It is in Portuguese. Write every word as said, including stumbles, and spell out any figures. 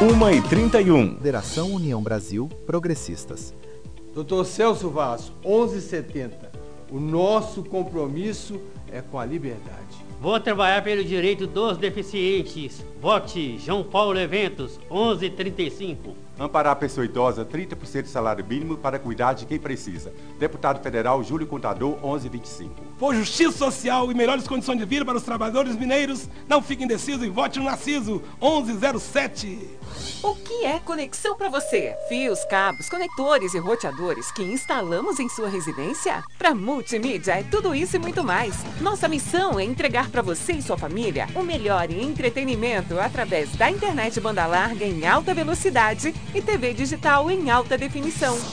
uma e trinta e um. Federação União Brasil Progressistas. doutor Celso Vaz, onze e setenta. O nosso compromisso é com a liberdade. Vou trabalhar pelo direito dos deficientes. Vote João Paulo Eventos, onze e trinta e cinco. Amparar a pessoa idosa, trinta por cento do salário mínimo para cuidar de quem precisa. Deputado Federal Júlio Contador, onze e vinte e cinco. Por justiça social e melhores condições de vida para os trabalhadores mineiros, não fique indeciso e vote no Narciso, onze e zero sete. O que é conexão para você? Fios, cabos, conectores e roteadores que instalamos em sua residência? Para Multimídia é tudo isso e muito mais. Nossa missão é entregar para você e sua família o melhor em entretenimento através da internet banda larga em alta velocidade e T V digital em alta definição.